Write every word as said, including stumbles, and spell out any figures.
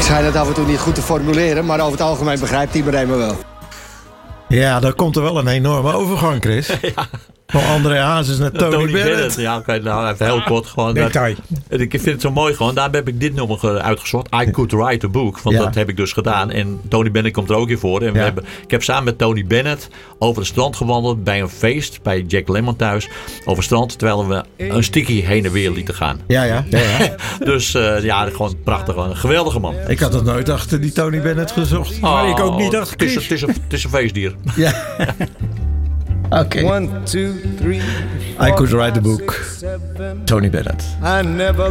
Ik schijn het af en toe niet goed te formuleren, maar over het algemeen begrijpt iedereen me wel. Ja, daar komt er wel een enorme overgang, Chris. Ja. Van André Hazes naar Tony, Tony Bennett. Bennett. Ja, oké, nou even heel kort. Gewoon Detail. Dat, ik vind het zo mooi gewoon. Daar heb ik dit nummer uitgezocht. I Could Write a Book. Want ja. dat heb ik dus gedaan. En Tony Bennett komt er ook in voor. En we ja. hebben, ik heb samen met Tony Bennett over het strand gewandeld. Bij een feest. Bij Jack Lemmon thuis. Over het strand. Terwijl we een sticky heen en weer lieten gaan. Ja, ja. ja, ja. Dus uh, ja, gewoon prachtig. Een geweldige man. Ik had het nooit achter die Tony Bennett gezocht. Oh, maar ik ook niet achter Chris. Het is, het is, een, het is een feestdier. Ja. Oké. Okay. I Could Write a Book. Tony Bennett.